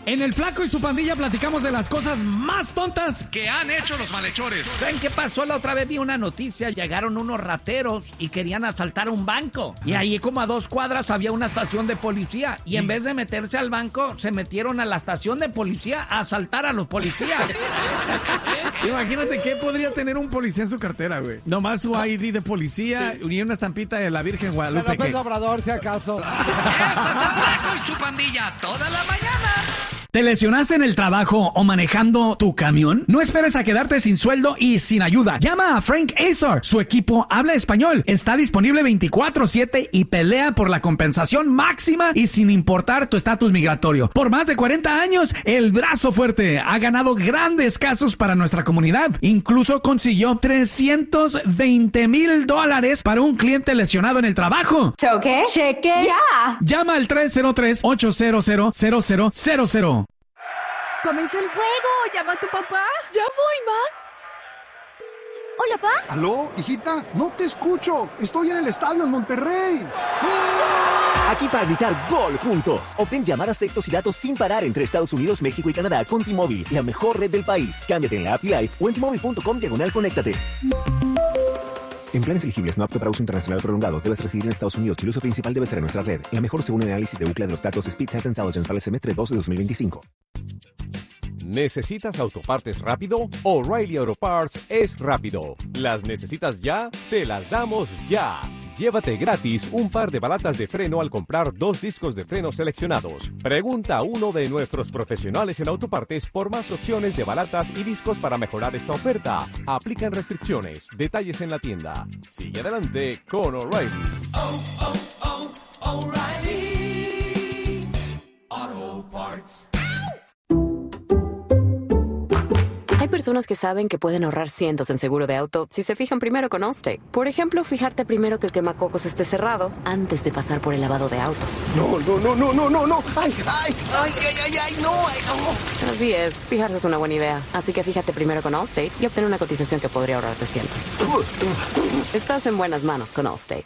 En El Flaco y su pandilla platicamos de las cosas más tontas que han hecho los malhechores. ¿Saben qué pasó? La otra vez vi una noticia, llegaron unos rateros y querían asaltar un banco. Y ahí como a 2 cuadras había una estación de policía. Y en vez de meterse al banco, se metieron a la estación de policía a asaltar a los policías. Imagínate qué podría tener un policía en su cartera, güey. Nomás su ID de policía y una estampita de la Virgen Guadalupe. López Obrador, si acaso. Esto es El Flaco y su pandilla toda la mañana. ¿Te lesionaste en el trabajo o manejando tu camión? No esperes a quedarte sin sueldo y sin ayuda. Llama a Frank Azar. Su equipo habla español. Está disponible 24/7 y pelea por la compensación máxima y sin importar tu estatus migratorio. Por más de 40 años, el brazo fuerte ha ganado grandes casos para nuestra comunidad. Incluso consiguió $320,000 para un cliente lesionado en el trabajo. ¿Choque? ¿Cheque? ¡Ya! Llama al 303-800-0000. ¡Comenzó el juego! ¡Llama a tu papá! ¡Ya voy, ma! ¿Hola, pa? ¿Aló, hijita? No te escucho. Estoy en el estadio en Monterrey. Aquí para gritar gol juntos. Obtén llamadas, textos y datos sin parar entre Estados Unidos, México y Canadá con T-Mobile, la mejor red del país. Cámbiate en la app Live o en T-Mobile.com/conéctate. En planes elegibles no apto para uso internacional prolongado, debes residir en Estados Unidos y el uso principal debe ser en nuestra red. La mejor según el análisis de UCLA de los datos Speed Test Intelligence para el semestre 2 de 2025. ¿Necesitas autopartes rápido? O'Reilly Auto Parts es rápido. ¿Las necesitas ya? Te las damos ya. Llévate gratis un par de balatas de freno al comprar 2 discos de freno seleccionados. Pregunta a uno de nuestros profesionales en autopartes por más opciones de balatas y discos para mejorar esta oferta. Aplican restricciones. Detalles en la tienda. Sigue adelante con O'Reilly. O'Reilly Auto Parts. Hay personas que saben que pueden ahorrar cientos en seguro de auto si se fijan primero con Allstate. Por ejemplo, fijarte primero que el quemacocos esté cerrado antes de pasar por el lavado de autos. No. ¡Ay, no! Así es, fijarse es una buena idea. Así que fíjate primero con Allstate y obtén una cotización que podría ahorrarte cientos. Estás en buenas manos con Allstate.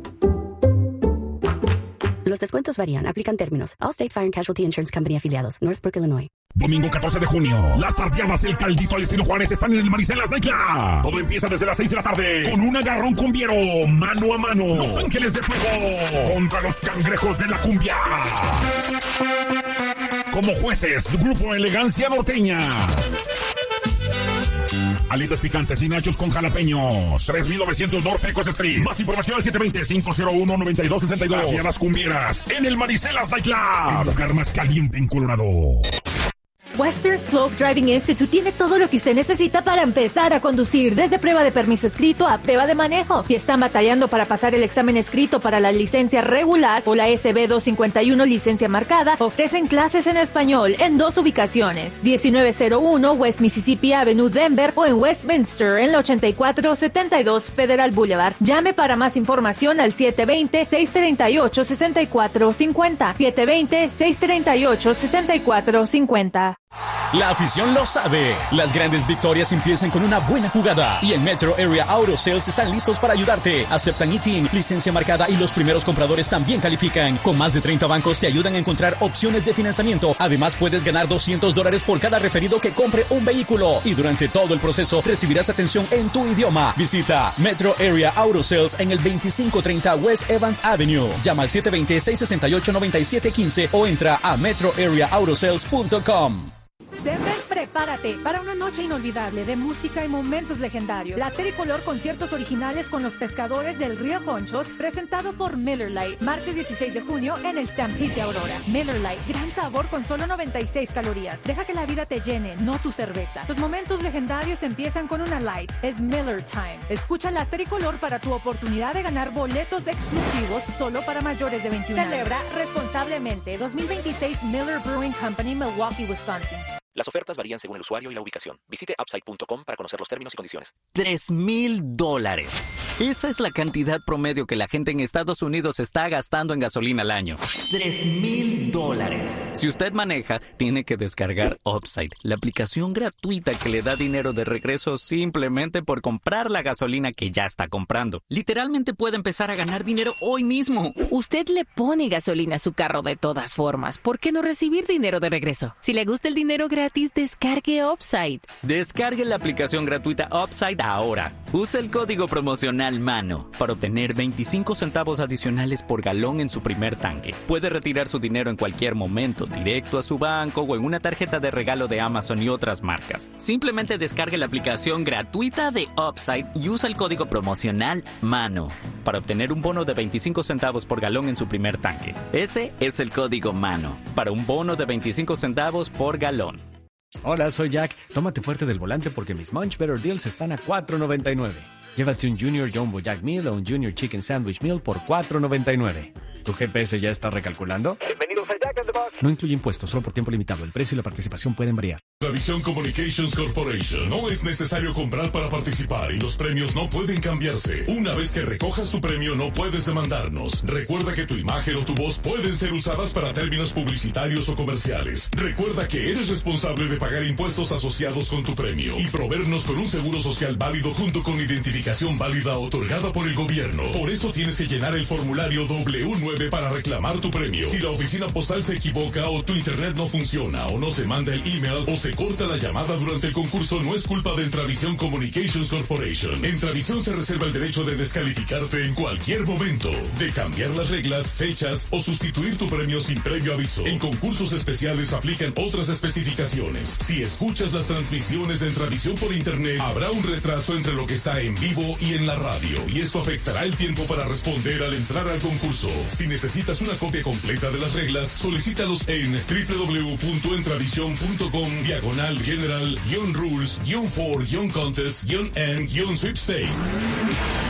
Los descuentos varían. Aplican términos. Allstate Fire and Casualty Insurance Company afiliados. Northbrook, Illinois. Domingo 14 de junio. Las tardeadas El Caldito al estilo Juárez están en el Maricelas Nightclub. Todo empieza desde las 6 de la tarde con un agarrón cumbiero. Mano a mano. Los Ángeles de Fuego contra los Cangrejos de la Cumbia. Como jueces, Grupo Elegancia Norteña. Alitas picantes y nachos con jalapeños. 3900 North Pecos Street. Más información al 720-501-9262. Las cumbieras en el Maricelas Nightclub. El lugar más caliente en Colorado. Western Slope Driving Institute tiene todo lo que usted necesita para empezar a conducir, desde prueba de permiso escrito a prueba de manejo. Si están batallando para pasar el examen escrito para la licencia regular o la SB 251 licencia marcada, ofrecen clases en español en 2 ubicaciones: 1901 West Mississippi Avenue, Denver, o en Westminster en la 8472 Federal Boulevard. Llame para más información al 720-638-6450. 720-638-6450. La afición lo sabe. Las grandes victorias empiezan con una buena jugada. Y en Metro Area Auto Sales están listos para ayudarte. Aceptan ITIN, licencia marcada, y los primeros compradores también califican. Con más de 30 bancos te ayudan a encontrar opciones de financiamiento. Además, puedes ganar $200 por cada referido que compre un vehículo. Y durante todo el proceso recibirás atención en tu idioma. Visita Metro Area Auto Sales en el 2530 West Evans Avenue. Llama al 720-668-9715 o entra a metroareaautosales.com. Denver, prepárate para una noche inolvidable de música y momentos legendarios. La Tricolor conciertos originales con los pescadores del Río Conchos, presentado por Miller Lite, martes 16 de junio en el Stampede de Aurora. Miller Lite, gran sabor con solo 96 calorías. Deja que la vida te llene, no tu cerveza. Los momentos legendarios empiezan con una Light. Es Miller Time. Escucha La Tricolor para tu oportunidad de ganar boletos exclusivos solo para mayores de 21 años. Celebra responsablemente. 2026 Miller Brewing Company, Milwaukee, Wisconsin. Las ofertas varían según el usuario y la ubicación. Visite upside.com para conocer los términos y condiciones. $3,000. Esa es la cantidad promedio que la gente en Estados Unidos está gastando en gasolina al año. $3,000. gratis. Si usted maneja, tiene que descargar Upside, la aplicación gratuita que le da dinero de regreso simplemente por comprar la gasolina que ya está comprando. Literalmente puede empezar a ganar dinero hoy mismo. Usted le pone gasolina a su carro de todas formas. ¿Por qué no recibir dinero de regreso? Si le gusta el dinero gratis, descargue Upside. Descargue la aplicación gratuita Upside ahora. Use el código promocional MANO para obtener 25 centavos adicionales por galón en su primer tanque. Puede retirar su dinero en cualquier momento, directo a su banco o en una tarjeta de regalo de Amazon y otras marcas. Simplemente descargue la aplicación gratuita de Upside y usa el código promocional MANO para obtener un bono de 25 centavos por galón en su primer tanque. Ese es el código MANO para un bono de 25 centavos por galón. Hola, soy Jack. Tómate fuerte del volante porque mis Munch Better Deals están a $4.99. Llévate un Junior Jumbo Jack Meal o un Junior Chicken Sandwich Meal por $4.99. ¿Tu GPS ya está recalculando? Bienvenidos a Jack in the Box. No incluye impuestos, solo por tiempo limitado. El precio y la participación pueden variar. Tradición Communications Corporation. No es necesario comprar para participar y los premios no pueden cambiarse. Una vez que recojas tu premio, no puedes demandarnos. Recuerda que tu imagen o tu voz pueden ser usadas para términos publicitarios o comerciales. Recuerda que eres responsable de pagar impuestos asociados con tu premio y proveernos con un seguro social válido junto con identificación válida otorgada por el gobierno. Por eso tienes que llenar el formulario W9 para reclamar tu premio. Si la oficina postal se equivoca o tu internet no funciona o no se manda el email o se corta la llamada durante el concurso, no es culpa de Entravisión Communications Corporation. Entravisión se reserva el derecho de descalificarte en cualquier momento, de cambiar las reglas, fechas o sustituir tu premio sin previo aviso. En concursos especiales aplican otras especificaciones. Si escuchas las transmisiones de Entravisión por internet, habrá un retraso entre lo que está en vivo y en la radio, y esto afectará el tiempo para responder al entrar al concurso. Si necesitas una copia completa de las reglas, solicítalos en www.entravision.com/general-rules-for-contest-and-sweepstakes.